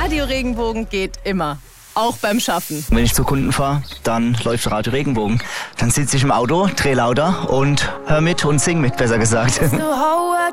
Radio Regenbogen geht immer. Auch beim Schaffen. Wenn ich zu Kunden fahre, dann läuft Radio Regenbogen. Dann sitze ich im Auto, drehe lauter und hör mit und sing mit, besser gesagt.